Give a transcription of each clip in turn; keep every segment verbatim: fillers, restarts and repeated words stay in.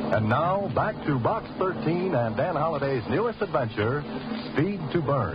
And now, back to Box thirteen and Dan Holliday's newest adventure, Speed to Burn.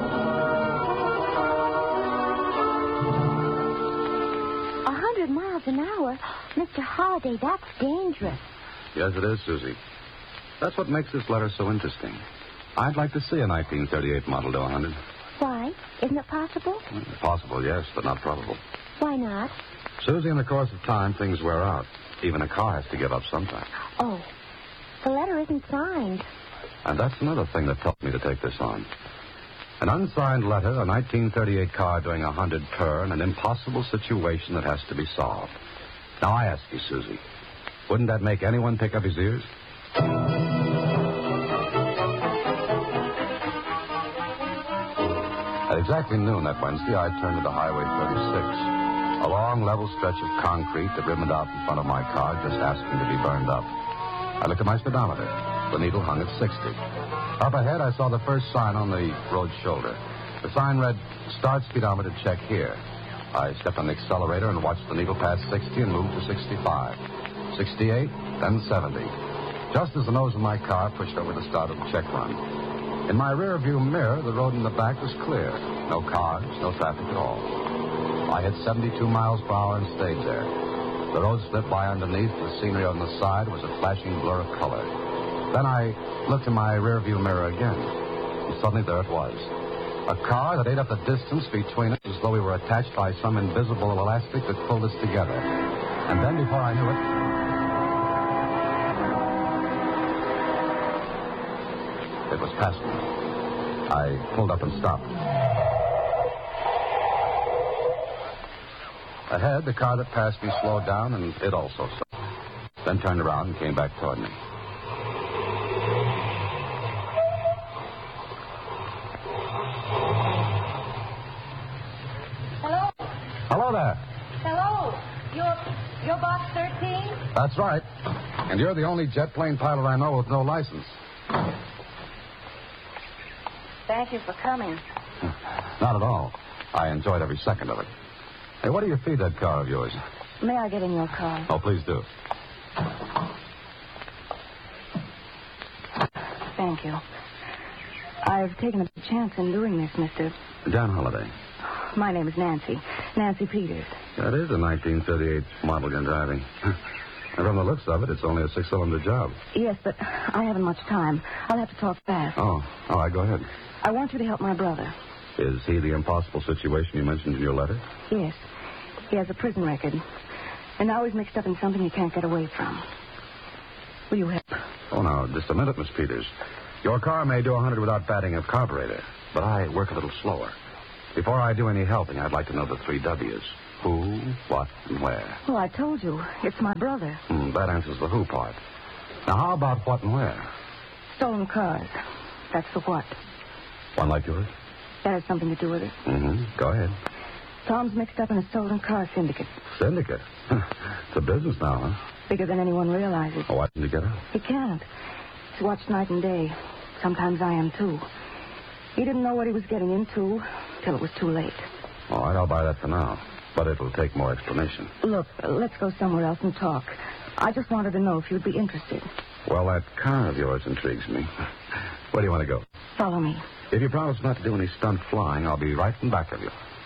A hundred miles an hour? Mister Holliday, that's dangerous. Yes, it is, Susie. That's what makes this letter so interesting. I'd like to see a nineteen thirty-eight model do a hundred. Why? Isn't it possible? Possible, yes, but not probable. Why not? Susie, in the course of time, things wear out. Even a car has to give up sometime. Oh, the letter isn't signed. And that's another thing that helped me to take this on. An unsigned letter, a nineteen thirty-eight car doing a hundred per, and an impossible situation that has to be solved. Now, I ask you, Susie, wouldn't that make anyone pick up his ears? At exactly noon that Wednesday, I turned into Highway thirty-six. A long, level stretch of concrete that ribboned out in front of my car, just asking to be burned up. I looked at my speedometer. The needle hung at sixty. Up ahead, I saw the first sign on the road shoulder. The sign read, "Start speedometer check here." I stepped on the accelerator and watched the needle pass sixty and move to sixty-five. sixty-eight, then seventy. Just as the nose of my car pushed over the start of the check run. In my rear view mirror, the road in the back was clear. No cars, no traffic at all. I hit seventy-two miles per hour and stayed there. The road slipped by underneath. The scenery on the side was a flashing blur of color. Then I looked in my rearview mirror again. And suddenly there it was. A car that ate up the distance between us as though we were attached by some invisible elastic that pulled us together. And then before I knew it... It was past me. I pulled up and stopped. Ahead, the car that passed me slowed down, and it also stopped. Then turned around and came back toward me. Hello? Hello there. Hello? You're, you're Box thirteen? That's right. And you're the only jet plane pilot I know with no license. Thank you for coming. Not at all. I enjoyed every second of it. Hey, what do you feed that car of yours? May I get in your car? Oh, please do. Thank you. I've taken a chance in doing this, Mister Dan Holliday. My name is Nancy. Nancy Peters. That is a nineteen thirty-eight model gun driving. And from the looks of it, it's only a six-cylinder job. Yes, but I haven't much time. I'll have to talk fast. Oh, all right, go ahead. I want you to help my brother. Is he the impossible situation you mentioned in your letter? Yes. He has a prison record. And now he's mixed up in something he can't get away from. Will you help? Oh, now, just a minute, Miss Peters. Your car may do a hundred without batting a carburetor, but I work a little slower. Before I do any helping, I'd like to know the three W's. Who, what, and where. Well, I told you. It's my brother. Hmm, that answers the who part. Now, how about what and where? Stolen cars. That's the what. One like yours? That has something to do with it. Mm-hmm. Go ahead. Tom's mixed up in a stolen car syndicate. Syndicate? It's a business now, huh? Bigger than anyone realizes. Oh, why didn't you get out? He can't. He's watched night and day. Sometimes I am, too. He didn't know what he was getting into till it was too late. All right, I'll buy that for now. But it'll take more explanation. Look, uh, let's go somewhere else and talk. I just wanted to know if you'd be interested. Well, that car of yours intrigues me. Where do you want to go? Follow me. If you promise not to do any stunt flying, I'll be right in back of you.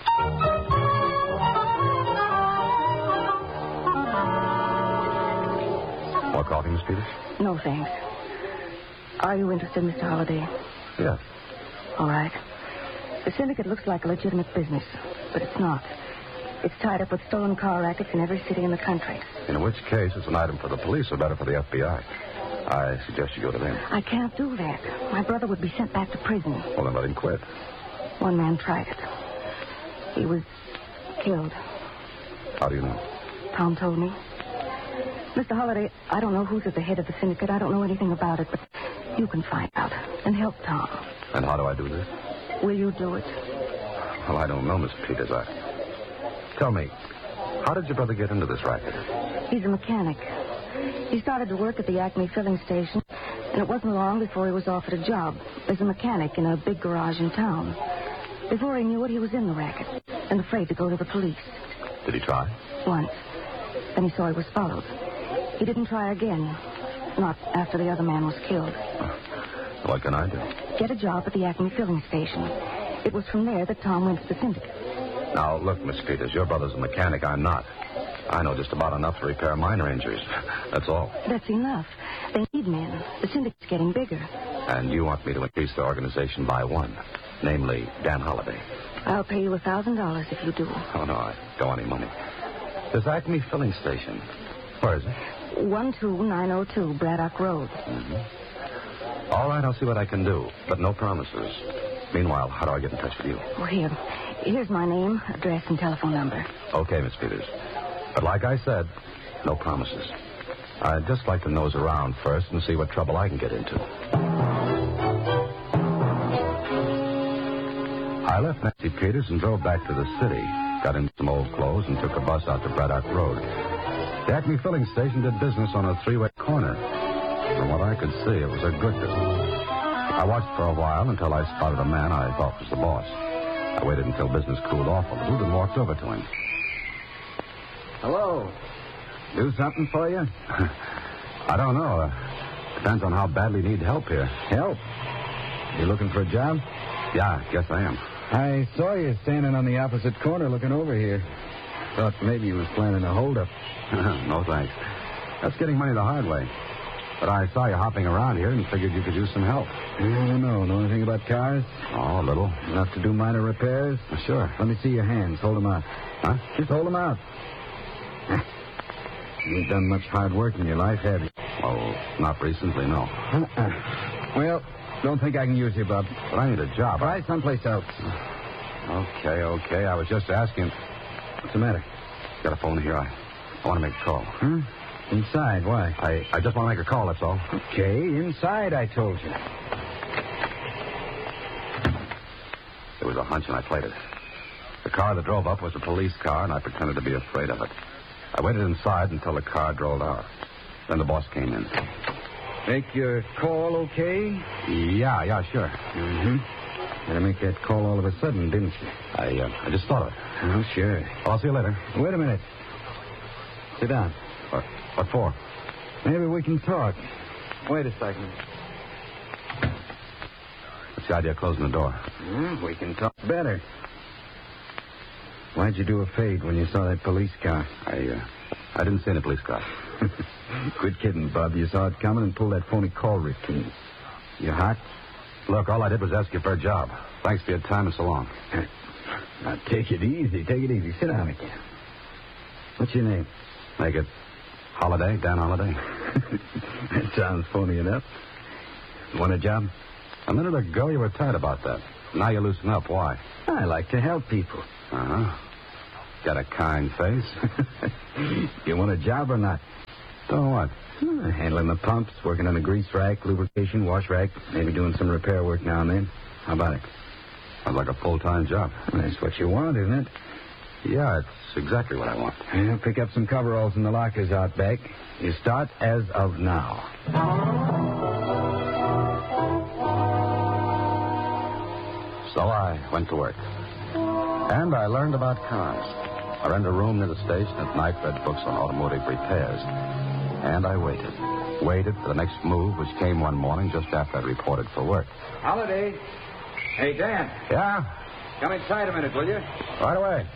More coffee, Miss Peters? No, thanks. Are you interested, Mister Holliday? Yes. All right. The syndicate looks like a legitimate business, but it's not. It's tied up with stolen car rackets in every city in the country. In which case, it's an item for the police or better for the F B I. I suggest you go to them. I can't do that. My brother would be sent back to prison. Well, then let him quit. One man tried it. He was killed. How do you know? Tom told me. Mister Holliday, I don't know who's at the head of the syndicate. I don't know anything about it, but you can find out and help Tom. And how do I do this? Will you do it? Well, I don't know, Miss Peters. I... Tell me, how did your brother get into this racket? He's a mechanic. He started to work at the Acme filling station, and it wasn't long before he was offered a job as a mechanic in a big garage in town. Before he knew it, he was in the racket and afraid to go to the police. Did he try? Once. Then he saw he was followed. He didn't try again. Not after the other man was killed. What can I do? Get a job at the Acme Filling Station. It was from there that Tom went to the syndicate. Now, look, Miss Peters, your brother's a mechanic. I'm not. I know just about enough to repair minor injuries. That's all. That's enough. They need men. The syndicate's getting bigger. And you want me to increase the organization by one, namely Dan Holliday. I'll pay you a thousand dollars if you do. Oh, no, I don't want any money. This Acme Filling Station, where is it? one two nine oh two Braddock Road. Mm-hmm. All right, I'll see what I can do, but no promises. Meanwhile, how do I get in touch with you? Well, here. Here's my name, address, and telephone number. Okay, Miss Peters. But like I said, no promises. I'd just like to nose around first and see what trouble I can get into. I left Nancy Peters and drove back to the city, got in some old clothes, and took a bus out to Braddock Road. The Acme Filling Station did business on a three-way corner. From what I could see, it was a good business. I watched for a while until I spotted a man I thought was the boss. I waited until business cooled off a little and walked over to him. Hello. Do something for you? I don't know. Uh, depends on how badly you need help here. Help? You looking for a job? Yeah, guess I am. I saw you standing on the opposite corner looking over here. Thought maybe you was planning a holdup. No, thanks. That's getting money the hard way. But I saw you hopping around here and figured you could use some help. I don't know. Know anything about cars? Oh, a little. Enough to do minor repairs? Sure. Let me see your hands. Hold them out. Huh? Just hold them out. You ain't done much hard work in your life, have you? Oh, not recently, no. Uh-uh. Well, don't think I can use you, Bob. But I need a job. Try someplace else. Okay, okay. I was just asking. What's the matter? Got a phone here. I, I want to make a call. Huh? Inside, why? I, I just want to make a call, that's all. Okay, inside, I told you. It was a hunch, and I played it. The car that drove up was a police car, and I pretended to be afraid of it. I waited inside until the car drove out. Then the boss came in. Make your call okay? Yeah, yeah, sure. Mm-hmm. Had to make that call all of a sudden, didn't you? I, uh, I just thought of it. Oh, sure. Well, I'll see you later. Wait a minute. Sit down. What, what for? Maybe we can talk. Wait a second. What's the idea of closing the door? Hmm, we can talk better. Why'd you do a fade when you saw that police car? I, uh, I didn't see any police car. Quit kidding, Bub. You saw it coming and pulled that phony call routine. You hot? Look, all I did was ask you for a job. Thanks for your time and so long. Now, take it easy. Take it easy. Sit down again. What's your name? Make it Holiday, Dan Holiday. That sounds phony enough. You want a job? A minute ago, you were tight about that. Now you loosen up. Why? I like to help people. Uh-huh. Got a kind face. You want a job or not? Doing what? Uh, handling the pumps, working on the grease rack, lubrication, wash rack, maybe doing some repair work now and then. How about it? Sounds like a full-time job. Well, that's what you want, isn't it? Yeah, it's exactly what I want. Yeah, pick up some coveralls in the lockers out back. You start as of now. So I went to work. And I learned about cars. I rented a room near the station at night, read books on automotive repairs. And I waited. Waited for the next move, which came one morning just after I'd reported for work. Holiday. Hey, Dan. Yeah? Come inside a minute, will you? Right away.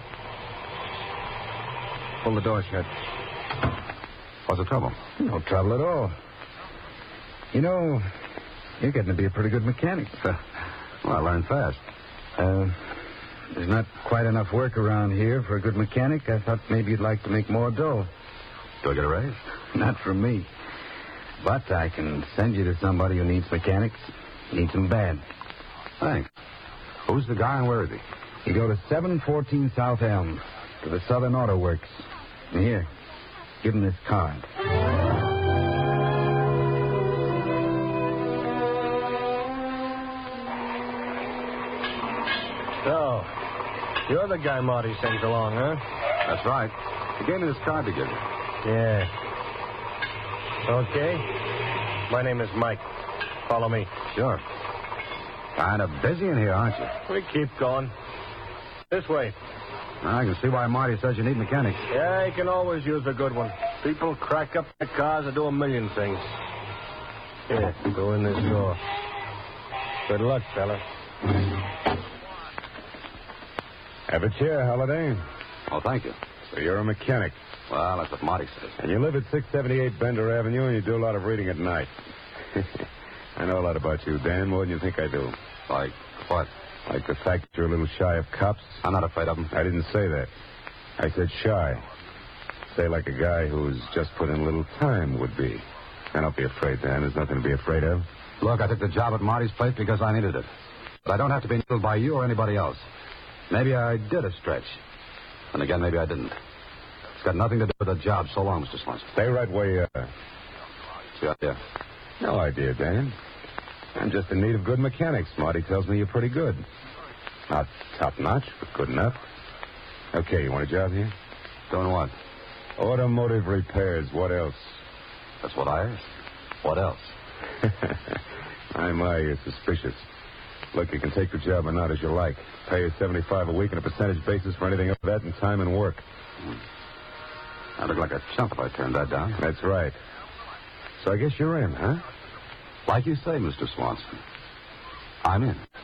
Pull the door shut. What's the trouble? No trouble at all. You know, you're getting to be a pretty good mechanic. Well, I learned fast. Uh, there's not quite enough work around here for a good mechanic. I thought maybe you'd like to make more dough. Do I get a raise? Not from me. But I can send you to somebody who needs mechanics. Needs them bad. Thanks. Who's the guy and where is he? You go to seven fourteen South Elm, to the Southern Auto Works. And here, give him this card. So, you're the guy Marty sends along, huh? That's right. He gave me this card to give you. Yeah. Okay. My name is Mike. Follow me. Sure. Kind of busy in here, aren't you? We keep going. This way. I can see why Marty says you need mechanics. Yeah, you can always use a good one. People crack up their cars and do a million things. Here, go in this door. Good luck, fella. Have a chair, Holiday. Oh, thank you. So you're a mechanic. Well, that's what Marty says. And you live at six seventy-eight Bender Avenue, and you do a lot of reading at night. I know a lot about you, Dan, more than you think I do. Like what? Like the fact that you're a little shy of cops. I'm not afraid of them. I didn't say that. I said shy. Say like a guy who's just put in a little time would be. And don't be afraid, Dan. There's nothing to be afraid of. Look, I took the job at Marty's place because I needed it. But I don't have to be needled by you or anybody else. Maybe I did a stretch. And again, maybe I didn't. It's got nothing to do with the job. So long, Mister Swanson. Stay right where you are. What's the idea? No idea, Dan. I'm just in need of good mechanics. Marty tells me you're pretty good. Not top-notch, but good enough. Okay, you want a job here? Doing what? Automotive repairs. What else? That's what I asked. What else? My, my, you're suspicious. Look, you can take the job or not as you like. Pay you seventy-five a week on a percentage basis for anything over that in time and work. Hmm. I look like a chump if I turned that down. That's right. So I guess you're in, huh? Like you say, Mister Swanson. I'm in.